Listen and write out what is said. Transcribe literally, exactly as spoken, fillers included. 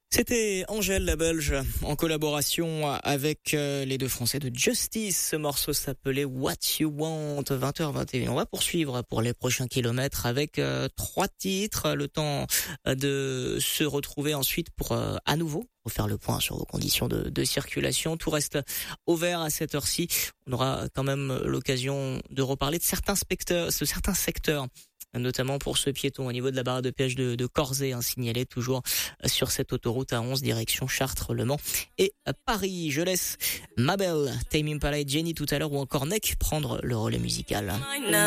C'était Angèle la Belge en collaboration avec euh, les deux Français de Justice. Ce morceau s'appelait What You Want. Vingt heures vingt et une. On va poursuivre pour les prochains kilomètres avec euh, trois titres. Le temps euh, de se retrouver ensuite pour euh, à nouveau faire le point sur vos conditions de, de circulation. Tout reste ouvert à cette heure-ci. On aura quand même l'occasion de reparler de certains secteurs, de certains secteurs. Notamment pour ce piéton au niveau de la barre de péage de, de Corzet, hein, signalé toujours sur cette autoroute A onze direction Chartres, Le Mans et Paris. Je laisse Mabel, Tame Impala et Jenny tout à l'heure ou encore Neck prendre le relais musical.